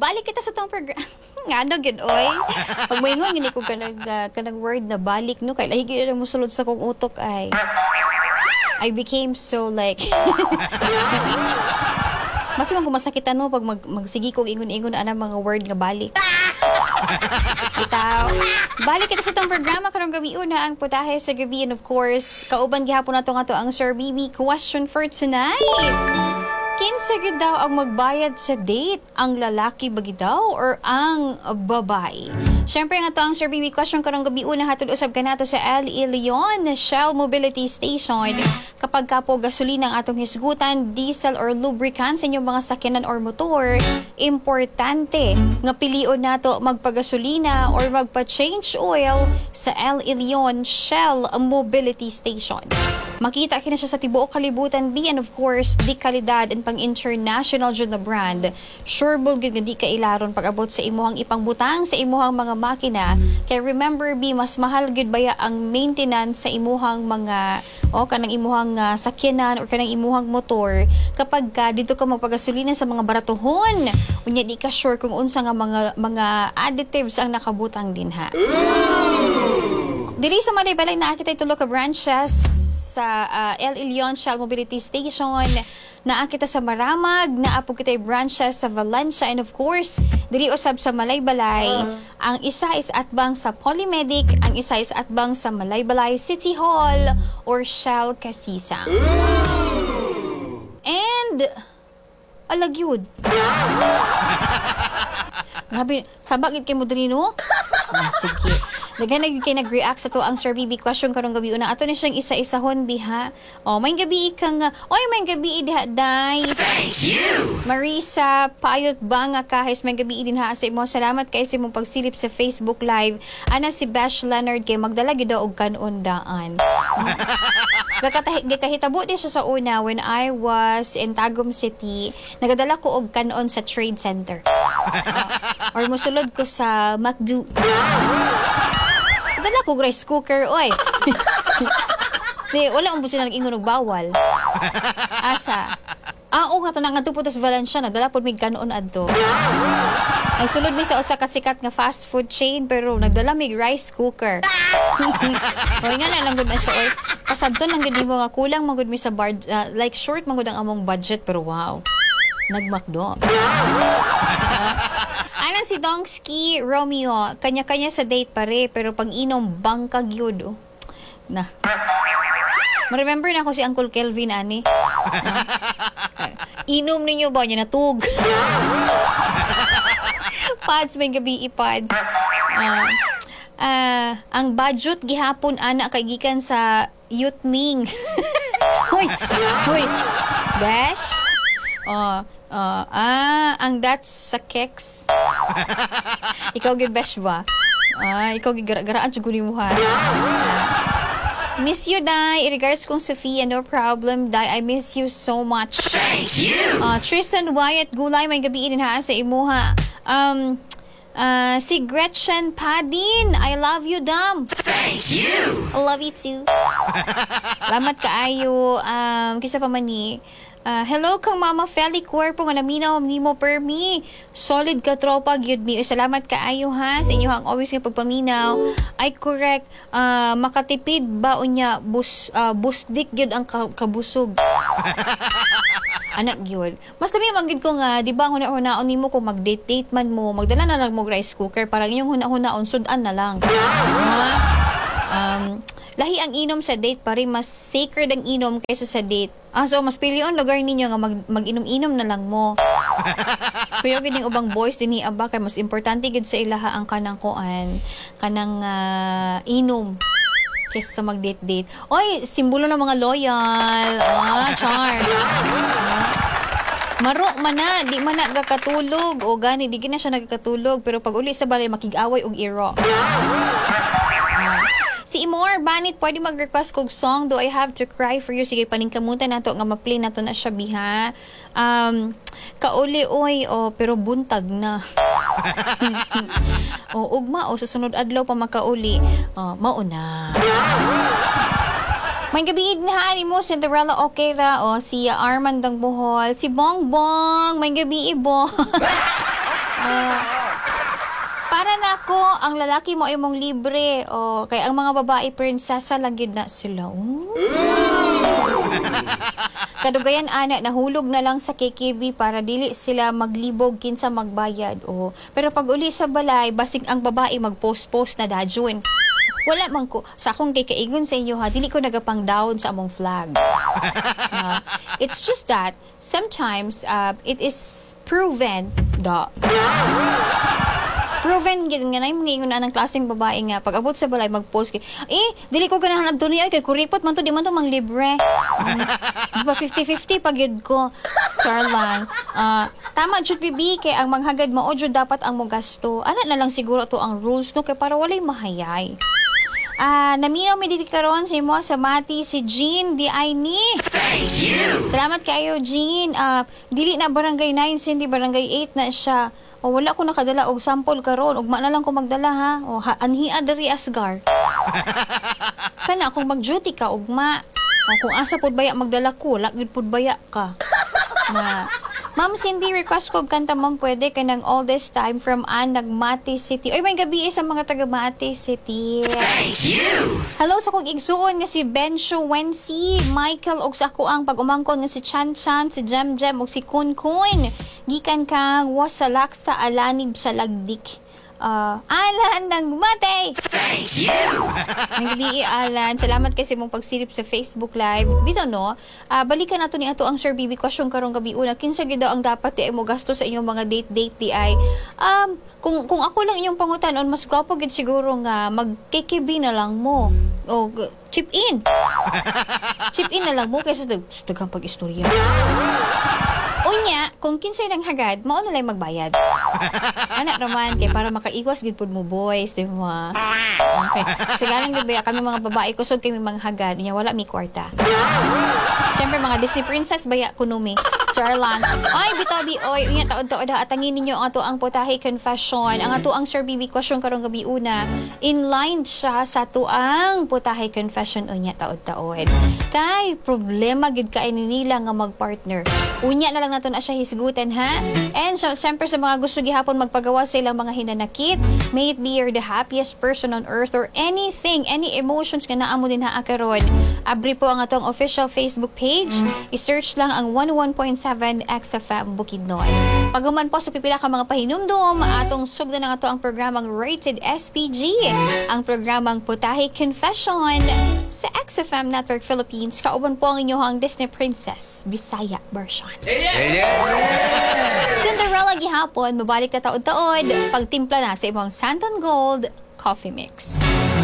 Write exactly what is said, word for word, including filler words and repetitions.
balik kita sa tong program. Nga no, gid oy. Pag moingon gini ko kanag uh, kanag word na balik no kay lahi gid mo sulod sa kong utok ay. I became so like mas man kung masakitan mo pag mag, magsigi kong ingon-ingon ana mga word nga balik. Itaw. Balik kita sa itong programa karong gabi una ang putahe sa gabi and of course, kauban gihapon nato nga to ang Sir B B question for tonight. Kinsa gid daw ang magbayad sa date? Ang lalaki ba gid daw or ang babae? Siyempre nga to ang Sir B B question karong gabi una hatod usab kanato sa L E Leon Shell Mobility Station. Kapag kapo gasolina ang atong hisgutan, diesel or lubricant sa inyong mga sakyanan or motor, importante nga pilion nato magpagasolina or magpa-change oil sa L E Leon Shell Mobility Station. Makita kina siya sa tibuok kalibutan B and of course, di kalidad and pang international jud na brand. Sure bul gid di ka ilaron pag-abot sa imuhang ipangbutang sa imuhang mga makina. Kay remember B, mas mahal gid baya ang maintenance sa imuhang mga o oh, kanang imuhang uh, sakyanan or kanang imuhang motor kapag ka dito ka magpagasolina sa mga baratuhon. Unya di ka sure kung unsa nga mga mga additives ang nakabutang din ha. Diri sa Malaybalay na kita tulo ka branches sa uh, L E Leon Shell Mobility Station. Naa kita sa Maramag, naa po kita branches sa Valencia and of course, diri usab sa Malaybalay. Uh-huh. Ang isa is atbang sa Polymedic, ang isa is atbang sa Malaybalay City Hall or Shell Casisa. And alagyud. Grabe, sabag kay mo diri no? Ah, sige. Dagan nag kay nag-react sa to ang Sir B B question karong gabi una. Ato na siyang isa-isahon biha. Oh, may gabi kang oy may gabi diha day. Thank you. Marisa Payot Banga kahis may gabi din ha sa imo. Salamat kay sa imong pagsilip sa Facebook Live. Ana si Bash Leonard kay magdala gid og kanon daan. Gakatahi gakahitabo din siya sa una when I was in Tagum City. Nagadala ko og kanon sa Trade Center. Uh, or mosulod ko sa McDo. Dala ko rice cooker, oy. Di, wala ang busin na nag-ingon og bawal. Asa? Ah, oo nga, ito nga po sa Valencia, nagdala po may kanon adto. Ay, sulod mi sa usa ka sikat nga fast food chain, pero nagdala may rice cooker. Oy, nga na lang gud na siya, oy. Pasabton lang gud mo nga kulang magud mi sa bar, uh, like short magud ang among budget, pero wow. Nagmakdo. Ana si Dongsky Romeo, kanya-kanya sa date pare, pero pag inom bangkag yun. Oh. Na. Ma-remember na ako si Uncle Kelvin, ani. Uh, inom ninyo ba niya natug? Pads, may gabi ipads. Uh, uh, ang budget gihapon, ana, kagikan sa Yutming. Hoy! Hoy! Dash? Oh, uh, ah, ang that's sa keks. Ikaw gibesh ba? Ah, ikaw gigara-garaan jud kunin mo ha. Uh, miss you, Dai. Regards kong Sophia, no problem, Dai. I miss you so much. Thank you. Uh, Tristan Wyatt Gulay, may gabi din ha sa imuha. Um, uh, si Gretchen Padin, I love you, Dam. Thank you. I love you too. Salamat kaayo. Um, kisa pa man ni. Uh, hello kang Mama Feli Cuerpo nga naminaw nimo per me. Solid ka tropa gyud mi. Salamat kaayo ha sa inyo ang always nga pagpaminaw. Ay correct. Uh, makatipid ba unya bus uh, busdik gyud ang kabusog. Anak gyud. Mas labi man gyud ko nga di ba huna-hunaon nimo kung mag-date-date man mo, magdala na lang mo rice cooker para inyong huna-hunaon sudan na lang. Ha? Um lahi ang inom sa date pare, mas sacred ang inom kaysa sa date. Ah, so mas pili on lugar ninyo nga mag, mag-inom-inom na lang mo. Kuya gid ning ubang boys dinhi aba kay mas importante gid sa ilaha ang kanang kuan, kanang uh, inom kaysa sa mag-date-date. Oy, simbolo ng mga loyal. Ah, char. Ah. Maro man na, di man na gakatulog o gani di gina siya nagkatulog pero pag uli sa balay makig-away og iro. Si Imor Banit, pwede mag-request kog song Do I Have to Cry for You? Sige, paningkamutan nato nga ma-play nato na siya biha. Um, kauli oy, oh, pero buntag na. O, ugma, o, sa sunod adlaw pa makauli. Oh, mauna. May gabi na mo, Cinderella Okera, o, si Armand Dangbohol, si Bongbong, may gabi ibo. Ah, para na ako, ang lalaki mo ay mong libre. O, kay ang mga babae, prinsesa lang yun na sila. Oh. Kadugayan, ana, nahulog na lang sa K K B para dili sila maglibog kinsa magbayad. O, pero pag uli sa balay, basig ang babae mag-post-post na dadjun. Wala man ko. Sa akong kikaigon sa inyo ha, dili ko nagapang down sa among flag. Uh, it's just that, sometimes, uh, it is proven, da. Proven, gid nga na yung mga ingon na ng klaseng babae nga, pag abot sa balay, mag-post kay, eh, dili ko ganahan ang tunay, kay kuripot man to, di man to mang libre. Um, di ba fifty-fifty pag yun ko. Charlan. Uh, tama, jud bibi, kay ang manghagad mo, o jud dapat ang mo gasto. Ana na lang siguro to ang rules, no, kay para walay mahayay. Ah, uh, naminaw mi diri karon sa imo sa Mati si Jean di ay ni. Thank you. Salamat kayo Jean. Ah, uh, dili na barangay nine, hindi barangay eight na siya. O wala ko nakadala og sample karon, ugma na lang ko magdala ha. O ha, anhia diri asgar. Kana kung mag-duty ka ugma. O kung asa pud baya magdala ko, wala gid pud baya ka. Na Ma'am Cindy, request ko kanta ma'am pwede ka ng all this time from Ann Nagmati City. Oy, may gabi sa mga taga Mati City. Thank you. Hello sa kong igsuon nga si Bencho Wensi, Michael og sa ako ang pag-umangkon nga si Chan Chan, si Jem Jem og si Kun Kun. Gikan kang wasalak sa alanib sa lagdik. Uh, Alan Nagmati! Thank you. Nagbi Alan, salamat kasi mong pagsilip sa Facebook Live. Dito no, uh, balikan nato ni ato ang Sir B B question karong gabi una. Kinsa gyud daw ang dapat di ay mo gasto sa inyong mga date-date di ay. Um, kung kung ako lang inyong pangutanon, mas gwapo gid siguro nga mag-K K B na lang mo. O chip in. Chip in na lang mo kaysa daghang pag-istorya. Unya, kung kinsay nang hagad, mao na lang magbayad. Anak raman kay para makaiwas gid pud mo boys, di ba? Okay. Kasi ganang gid ba kami mga babae kusog kami mga hagad, unya wala mi kwarta. Siyempre mga Disney princess baya kuno mi. Charlan. Ay, bitabi, oy, unya taod-taod ha, atangin ninyo ang ato ang putahe confession. Ang ato ang Sir B B question karong gabi una. In line siya sa ato ang putahe confession unya taod-taod. Kay problema gid kay nila nga magpartner. Unya na lang nato na siya hisgutan ha. And so, siyempre sa mga gusto gihapon magpagawa sa ilang mga hinanakit, may it be you're the happiest person on earth or anything, any emotions nga naa mo din ha karon. Abri po ang atong official Facebook page. I-search lang ang one oh one point seven X F M Bukidnon. Paghuman po sa pipila ka mga pahinumdum, atong sugdan ng ato ang programang Rated S P G, ang programang Putahe Confession sa X F M Network Philippines. Kauban po ang inyong Disney Princess Bisaya version. Cinderella gihapon, mabalik na taod-taod, pagtimpla na sa imong Santon Gold Coffee Mix.